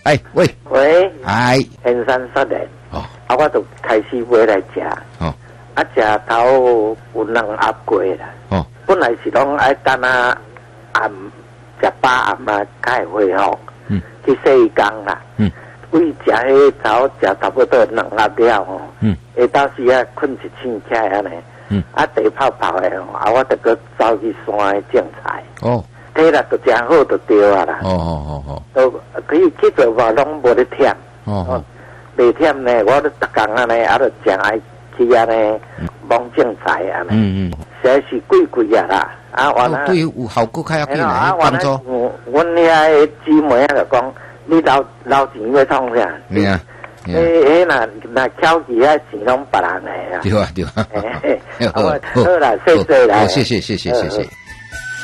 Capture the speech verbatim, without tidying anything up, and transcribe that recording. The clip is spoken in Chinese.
哎，喂， 喂， 哎， 天山杀人， 哦， 啊，我就开始买来食， 哦， 啊，食头有人压过啦， 哦， 本来是讲爱等啊暗食饱暗啊，开会吼， 嗯， 去洗工啦， 嗯， 为食迄头食差不多两压了吼， 嗯， 下当时啊困一醒起来安尼， 嗯， 啊地泡泡的吼，啊我就搁走去山的种菜， 哦， 体力就真好就对啊啦， 哦哦哦哦， 都可以去做嘛，拢无咧忝。 哦哦， 每天呢，我都逐工安尼，啊，就真爱去安尼忙种菜安尼， 嗯嗯， 实在是贵贵啊啦，啊，完了， 对，有效果较要紧啊， 来帮助。 嗯，阮遐姊妹啊，就讲你留留钱要创啥？ 对啊， 诶诶，那那巧起遐钱拢别人的啊。 对啊对啊， 好啦，谢谢啦， 谢谢谢谢谢谢。